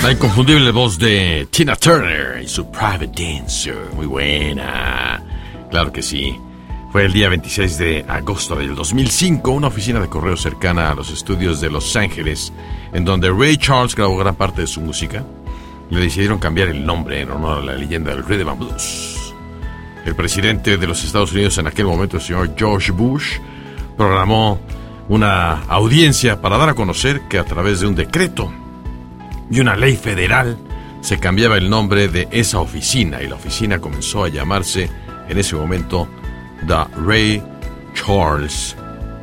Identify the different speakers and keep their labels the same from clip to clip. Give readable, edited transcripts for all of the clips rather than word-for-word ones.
Speaker 1: La inconfundible voz de Tina Turner y su Private Dancer. Muy buena. Claro que sí. Fue el día 26 de agosto del 2005, una oficina de correo cercana a los estudios de Los Ángeles, en donde Ray Charles grabó gran parte de su música, le decidieron cambiar el nombre en honor a la leyenda del Rhythm and Blues. El presidente de los Estados Unidos en aquel momento, el señor George Bush, programó una audiencia para dar a conocer que a través de un decreto y una ley federal se cambiaba el nombre de esa oficina, y la oficina comenzó a llamarse en ese momento The Ray Charles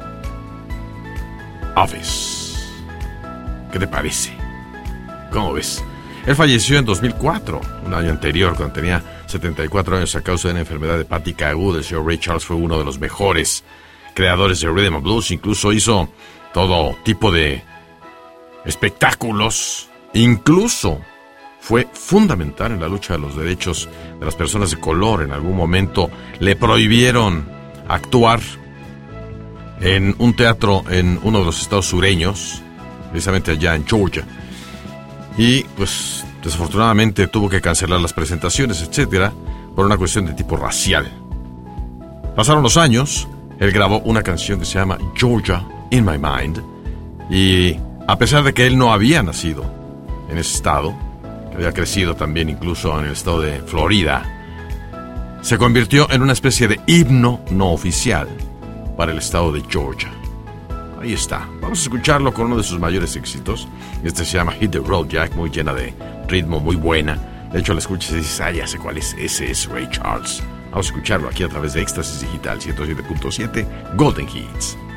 Speaker 1: Office. ¿Qué te parece? ¿Cómo ves? Él falleció en 2004, un año anterior, cuando tenía 74 años a causa de una enfermedad hepática aguda. El señor Ray Charles fue uno de los mejores creadores de Rhythm and Blues. Incluso hizo todo tipo de espectáculos. Incluso fue fundamental en la lucha de los derechos de las personas de color. En algún momento le prohibieron actuar en un teatro en uno de los estados sureños, precisamente allá en Georgia. Y pues desafortunadamente tuvo que cancelar las presentaciones, etcétera, por una cuestión de tipo racial. Pasaron los años, él grabó una canción que se llama Georgia in My Mind, y a pesar de que él no había nacido en ese estado, que había crecido también incluso en el estado de Florida, se convirtió en una especie de himno no oficial para el estado de Georgia. Ahí está, vamos a escucharlo con uno de sus mayores éxitos. Este se llama Hit the Road Jack, muy llena de ritmo, muy buena. De hecho, la escuchas y dices, ya sé cuál es, ese es Ray Charles. Vamos a escucharlo aquí a través de Éxtasis Digital 107.7 Golden Hits.